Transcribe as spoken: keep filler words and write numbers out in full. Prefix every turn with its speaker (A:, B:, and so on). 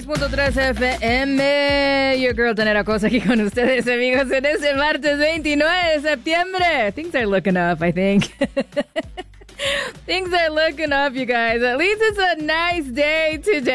A: punto tres F M, your girl Tanera Cosa aquí con ustedes, amigos, en este martes veintinueve de septiembre. Things are looking up, I think. Things are looking up, you guys. At least it's a nice day today.